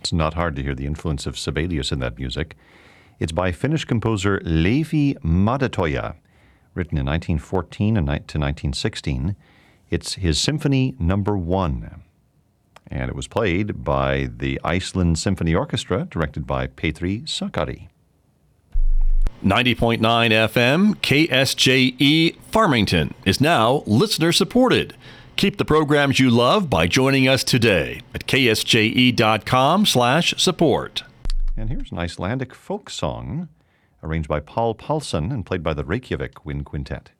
it's not hard to hear the influence of Sibelius in that music. It's by Finnish composer Leevi Madetoja, written in 1914 to 1916. It's his Symphony Number 1. And it was played by the Iceland Symphony Orchestra, directed by Petri Sakari. 90.9 FM KSJE Farmington is now listener-supported. Keep the programs you love by joining us today at ksje.com/support. And here's an Icelandic folk song arranged by Paul Paulson and played by the Reykjavik Wind Quintet.